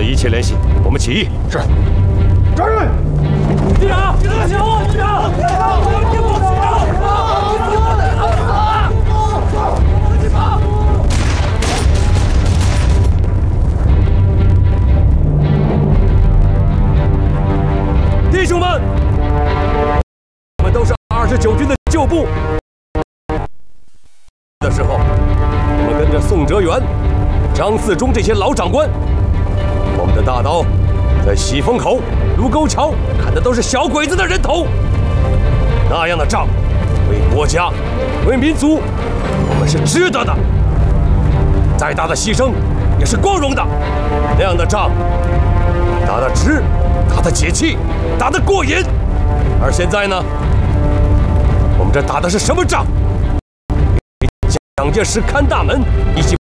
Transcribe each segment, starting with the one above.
一切联系，我们起义。是。 抓人！ 队长，队长，队长，队长，别跑！弟兄们，我们都是29军的旧部。的时候，我们跟着宋哲元、张自忠这些老长官，我们的大刀在西风口、卢沟桥砍的都是小鬼子的人头。那样的仗，为国家、为民族，我们是值得的。再大的牺牲也是光荣的。那样的仗，打得值，打得解气，打得过瘾。而现在呢，我们这打的是什么仗？蒋介石看大门，以及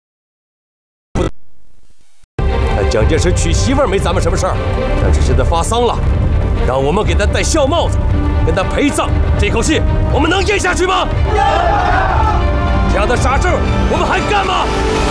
蒋介石娶媳妇儿没咱们什么事儿，但是现在发丧了，让我们给他戴孝帽子，跟他陪葬，这口气我们能咽下去吗？这样的傻事我们还干吗？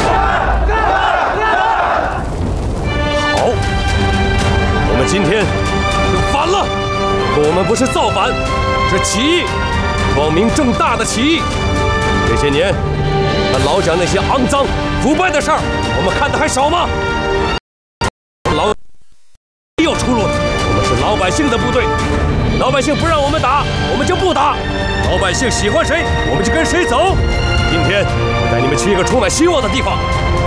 好，我们今天就反了，可我们不是造反，是起义，光明正大的起义。这些年，他老讲那些肮脏腐败的事儿，我们看的还少吗？老有出路的，我们是老百姓的部队，老百姓不让我们打，我们就不打；老百姓喜欢谁，我们就跟谁走。今天我带你们去一个充满希望的地方，